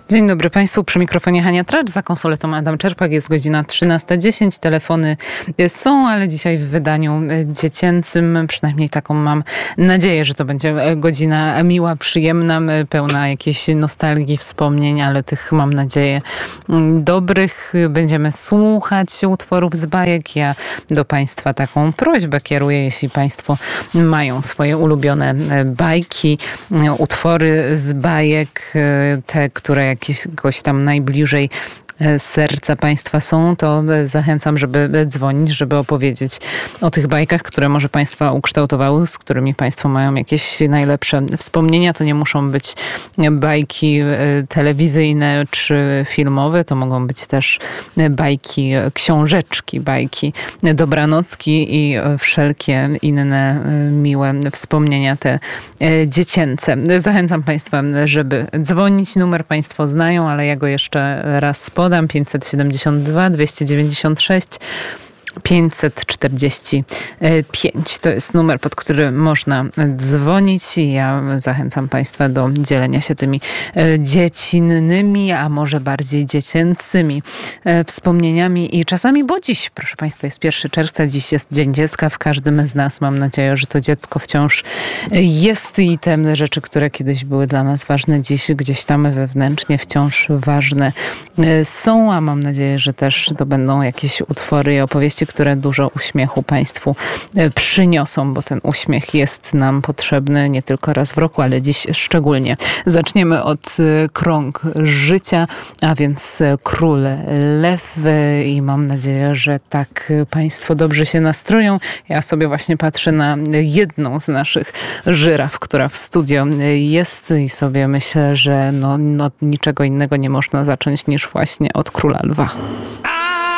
Dzień dobry Państwu, przy mikrofonie Hania Tracz, za konsoletą Adam Czerpak, jest godzina 13:10, telefony są, ale dzisiaj w wydaniu dziecięcym, przynajmniej taką mam nadzieję, że to będzie godzina miła, przyjemna, pełna jakiejś nostalgii, wspomnień, ale tych, mam nadzieję, dobrych. Będziemy słuchać utworów z bajek. Ja do Państwa taką prośbę kieruję, jeśli Państwo mają swoje ulubione bajki, utwory z bajek, te, które jakiegoś tam najbliżej serca Państwa są, to zachęcam, żeby dzwonić, żeby opowiedzieć o tych bajkach, które może Państwa ukształtowały, z którymi Państwo mają jakieś najlepsze wspomnienia. To nie muszą być bajki telewizyjne czy filmowe, to mogą być też bajki, książeczki, bajki dobranocki i wszelkie inne miłe wspomnienia te dziecięce. Zachęcam Państwa, żeby dzwonić. Numer Państwo znają, ale ja go jeszcze raz podam. 572 296 545. To jest numer, pod który można dzwonić i ja zachęcam Państwa do dzielenia się tymi dziecinnymi, a może bardziej dziecięcymi wspomnieniami i czasami, bo dziś, proszę Państwa, jest 1 czerwca, dziś jest Dzień Dziecka. W każdym z nas, mam nadzieję, że to dziecko wciąż jest i te rzeczy, które kiedyś były dla nas ważne, dziś gdzieś tam wewnętrznie wciąż ważne są, a mam nadzieję, że też to będą jakieś utwory i opowieści, które dużo uśmiechu Państwu przyniosą, bo ten uśmiech jest nam potrzebny nie tylko raz w roku, ale dziś szczególnie. Zaczniemy od Krąg Życia, a więc Król Lew i mam nadzieję, że tak Państwo dobrze się nastroją. Ja sobie właśnie patrzę na jedną z naszych żyraf, która w studio jest i sobie myślę, że no niczego innego nie można zacząć niż właśnie od Króla Lwa.